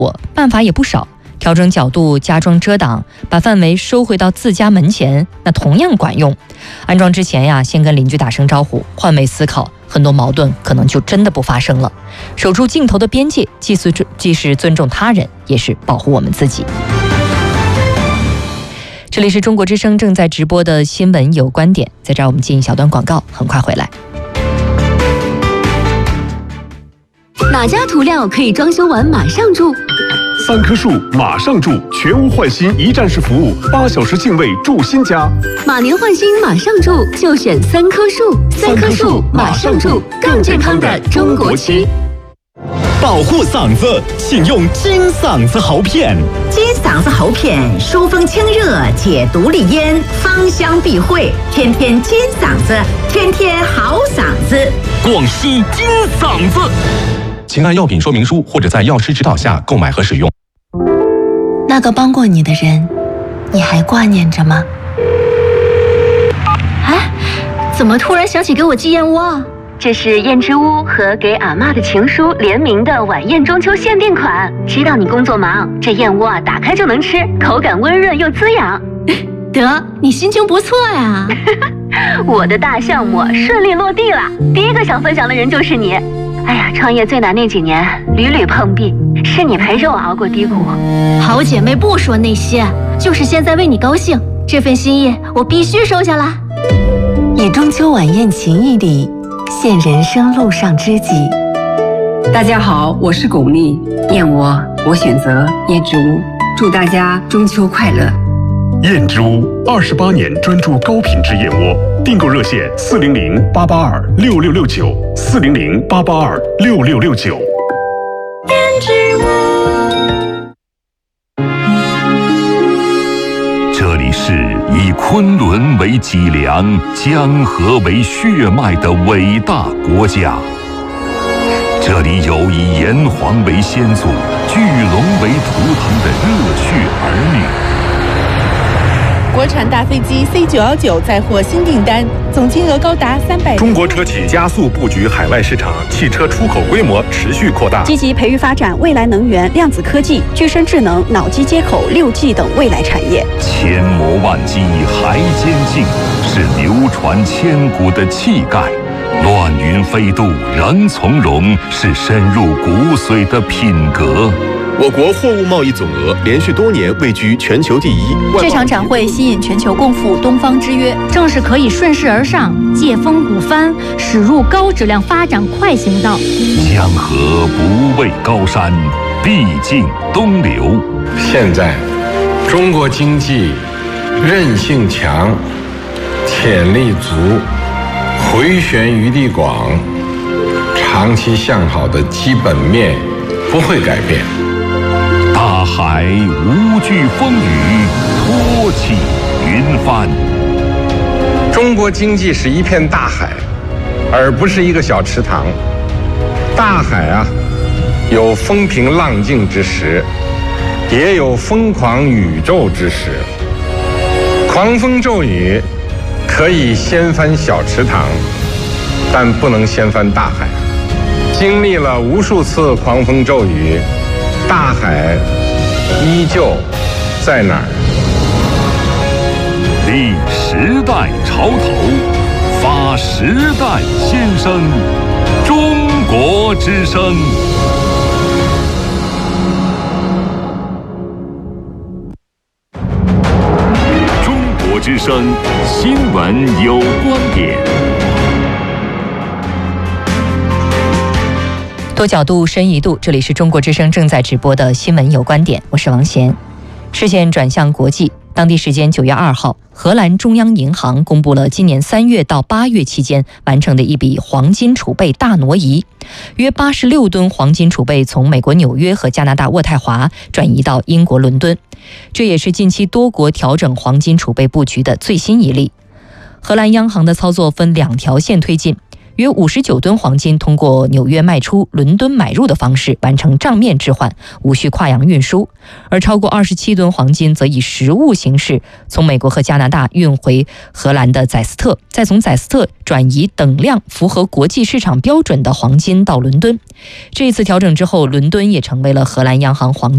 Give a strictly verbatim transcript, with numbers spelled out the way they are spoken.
我办法也不少，调整角度，加装遮挡，把范围收回到自家门前，那同样管用。安装之前呀，先跟邻居打声招呼，换位思考，很多矛盾可能就真的不发生了。守住镜头的边界，既是既是尊重他人，也是保护我们自己。这里是中国之声正在直播的新闻有观点，在这儿我们进一小段广告，很快回来。 哪家涂料可以装修完马上住？ 三棵树马上住，全屋换新一站式服务，八小时净位住新家。 马年换新马上住，就选三棵树。三棵树马上住，更健康的中国区。 保护嗓子，请用金嗓子喉片。 金嗓子喉片疏风清热，解毒利咽，芳香避秽，天天金嗓子，天天好嗓子。 广西金嗓子。请按药品说明书或者在药师指导下购买和使用。 那个帮过你的人，你还挂念着吗？ 哎，怎么突然想起给我寄燕窝啊？这是燕之屋和给阿嬷的情书联名的晚宴中秋限定款。知道你工作忙，这燕窝啊打开就能吃，口感温润又滋养。得，你心情不错呀。我的大项目顺利落地了，第一个想分享的人就是你。哎呀，创业最难那几年，屡屡碰壁，是你陪着我熬过低谷。好姐妹不说那些，就是现在为你高兴，这份心意我必须收下啦。 以中秋晚宴情谊礼，献人生路上知己。 大家好，我是巩俐，燕窝我选择燕之屋，祝大家中秋快乐。 燕之屋二十八年专注高品质燕窝，订购热线四零零八八二六六六九四零零八八二六六六九。 燕之屋。 这里是以昆仑为脊梁、江河为血脉的伟大国家。这里有以炎黄为先祖、巨龙为图腾的热血儿女。 国产大飞机 C 九一九再获新订单，总金额高达三百。 中国车企加速布局海外市场，汽车出口规模持续扩大， 积极培育发展未来能源、量子科技、具身智能、脑机接口、六 G 等未来产业。 千磨万击还坚劲，是流传千古的气概；乱云飞渡仍从容，是深入骨髓的品格。 我国货物贸易总额连续多年位居全球第一。 这场展会吸引全球共赴东方之约，正是可以顺势而上、借风鼓帆，驶入高质量发展快行道。 江河不畏高山，必尽东流。 现在，中国经济韧性强，潜力足，回旋余地广，长期向好的基本面不会改变。 大海无惧风雨，托起云帆。 中国经济是一片大海，而不是一个小池塘。大海啊，有风平浪静之时，也有疯狂宇宙之时。狂风骤雨可以掀翻小池塘，但不能掀翻大海。经历了无数次狂风骤雨，大海依旧在哪儿？ 立时代潮头，发时代先声，中国之声。中国之声新闻有观点。 多角度深一度，这里是中国之声正在直播的新闻有观点，我是王贤。视线转向国际，当地时间九月二号，荷兰中央银行公布了今年三月到八月期间完成的一笔黄金储备大挪移，约八十六吨黄金储备从美国纽约和加拿大渥太华转移到英国伦敦，这也是近期多国调整黄金储备布局的最新一例。荷兰央行的操作分两条线推进，约五十九吨黄金通过纽约卖出、伦敦买入的方式完成账面置换，无需跨洋运输；而超过二十七吨黄金则以实物形式从美国和加拿大运回荷兰的宰斯特，再从宰斯特转移等量符合国际市场标准的黄金到伦敦。这一次调整之后，伦敦也成为了荷兰央行黄金